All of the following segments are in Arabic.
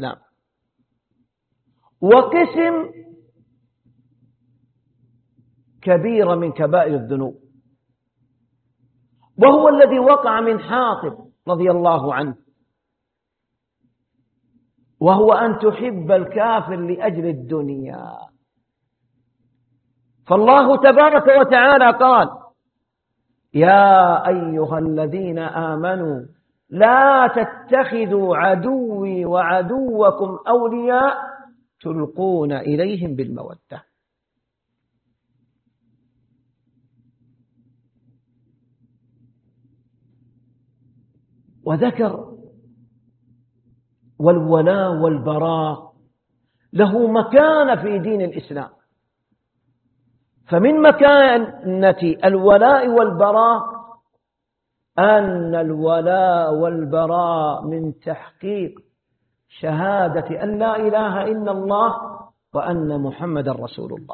الإسلام. وقسم كبيرة من كبائر الذنوب، وهو الذي وقع من حاطب رضي الله عنه، وهو أن تحب الكافر لأجل الدنيا. فالله تبارك وتعالى قال: يا أيها الذين آمنوا لا تتخذوا عدوي وعدوكم أولياء تلقون إليهم بالمودة. وذكر والولاء والبراء له مكانة في دين الإسلام. فمن مكانة الولاء والبراء أن الولاء والبراء من تحقيق شهادة أن لا إله إلا الله وأن محمد رسول الله.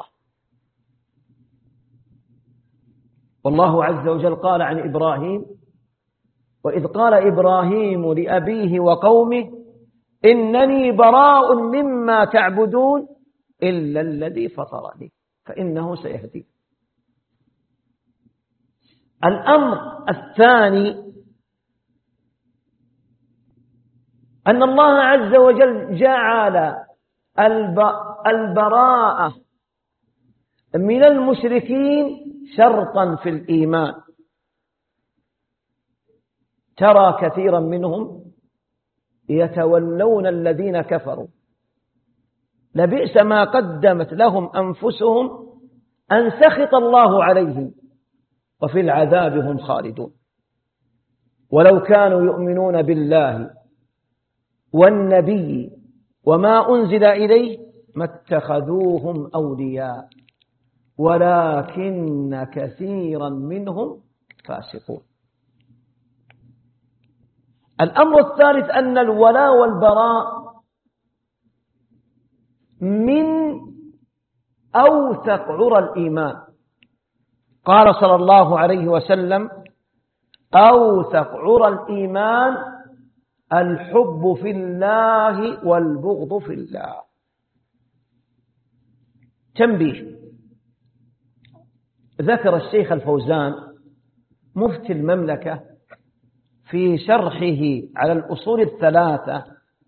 والله عز وجل قال عن إبراهيم: وإذ قال إبراهيم لأبيه وقومه إنني براء مما تعبدون إلا الذي فطرني فإنه سيهدي. الأمر الثاني أن الله عز وجل جعل البراءة من المشركين شرطا في الإيمان. ترى كثيرا منهم يتولون الذين كفروا، لبئس ما قدمت لهم أنفسهم أن سخط الله عليهم وفي العذاب هم خالدون. ولو كانوا يؤمنون بالله والنبي وما أنزل إليه ما اتخذوهم أولياء ولكن كثيرا منهم فاسقون. الأمر الثالث أن الولاء والبراء من أوثق عرى الإيمان. قال صلى الله عليه وسلم: أوثق عرى الإيمان الحب في الله والبغض في الله. تنبيه: ذكر الشيخ الفوزان مفتي المملكة في شرحه على الأصول الثلاثة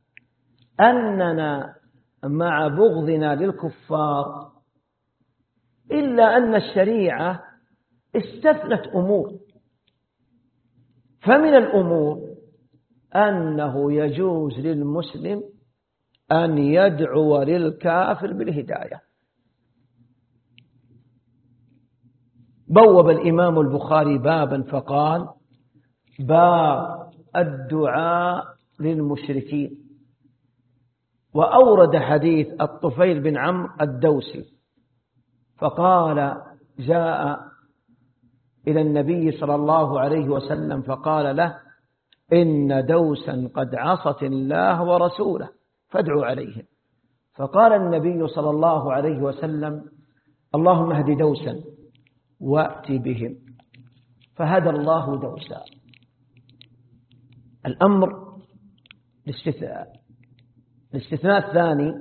أننا مع بغضنا للكفار إلا أن الشريعة استثنت أمور. فمن الأمور أنه يجوز للمسلم أن يدعو للكافر بالهداية. بوب الإمام البخاري بابا فقال: باب الدعاء للمشركين، وأورد حديث الطفيل بن عمرو الدوسي فقال: جاء إلى النبي صلى الله عليه وسلم فقال له: إن دوسا قد عصت الله ورسوله فادعوا عليهم. فقال النبي صلى الله عليه وسلم: اللهم اهد دوسا وأت بهم، فهدى الله دوسا. الأمر الاستثناء الثاني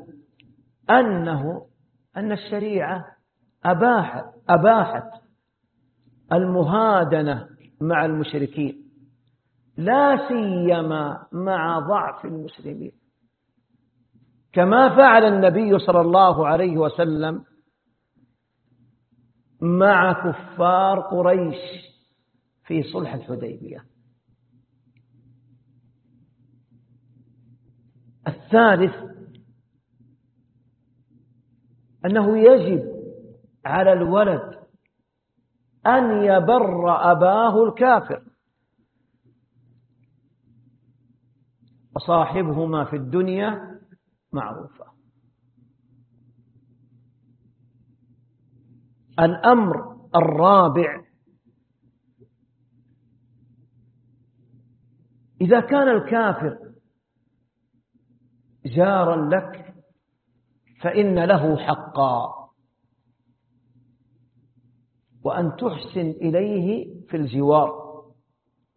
أن الشريعة أباحت المهادنة مع المشركين، لا سيما مع ضعف المسلمين، كما فعل النبي صلى الله عليه وسلم مع كفار قريش في صلح الحديبية. الثالث أنه يجب على الولد أن يبر أباه الكافر، وصاحبهما في الدنيا معروفة. الأمر الرابع: إذا كان الكافر جارا لك فإن له حقا، وأن تحسن إليه في الجوار.